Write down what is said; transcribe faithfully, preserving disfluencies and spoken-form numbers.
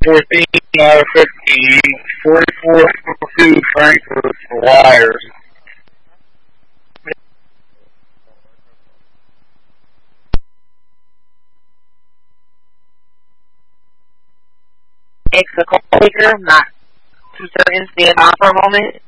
fourteen out of fifteen. forty-four two Frankfurt for wires. It's the cold speaker, not too certain. Stand by for a moment.